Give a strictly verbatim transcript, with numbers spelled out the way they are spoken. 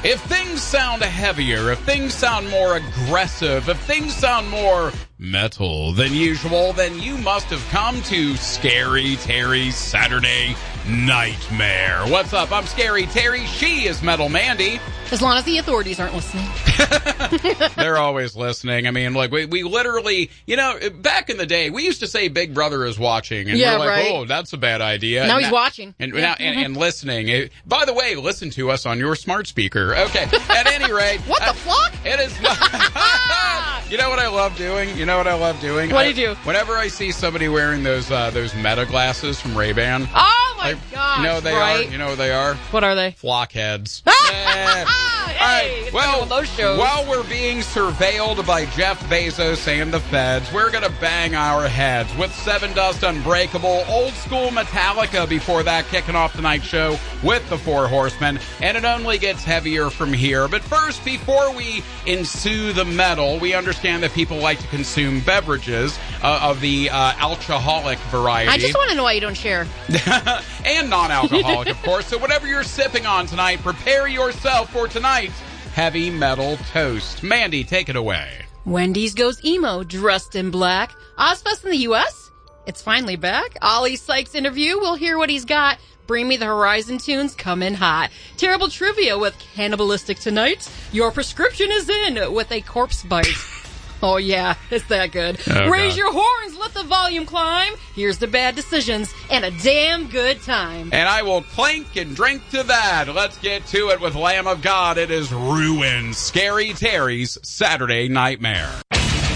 If things sound heavier, if things sound more aggressive, if things sound more metal than usual, then you must have come to Scary Terry's Saturday Nightmare. What's up? I'm Scary Terry. She is Metal Mandy. As long as the authorities aren't listening. They're always listening. I mean, like, we, we literally, you know, back in the day, we used to say Big Brother is watching. And yeah, we're like, right. oh, that's a bad idea. Now and he's that, watching. And, yeah. now, and, and listening. It, by the way, listen to us on your smart speaker. Okay. At any rate. What the uh, fuck? It is not. You know what I love doing? You know what I love doing? What do I, you do? Whenever I see somebody wearing those uh, those Meta glasses from Ray-Ban. Oh, my I, gosh. You know what they right? are? You know what they are? What are they? Flockheads. Yeah. Hey, All right. it's Well, one of those shows. while we're being surveilled by Jeff Bezos and the feds, we're going to bang our heads with Seven Dust Unbreakable, old school Metallica before that, kicking off tonight's show with the Four Horsemen. And it only gets heavier from here. But first, before we ensue the metal, we understand that people like to consume beverages uh, of the uh, alcoholic variety. I just want to know why you don't share. And non-alcoholic, of course. So whatever you're sipping on tonight, prepare yourself for tonight's heavy metal toast. Mandy, take it away. Wendy's goes emo, dressed in black. Ozfest in the U S? It's finally back. Ollie Sykes interview. We'll hear what he's got. Bring Me the Horizon tunes come in hot. Terrible trivia with Cannibalistic Tonight. Your prescription is in with a corpse bite. Oh, yeah, it's that good. Oh, Raise God. your horns, let the volume climb. Here's the bad decisions and a damn good time. And I will clink and drink to that. Let's get to it with Lamb of God. It is Ruin, Scary Terry's Saturday Nightmare.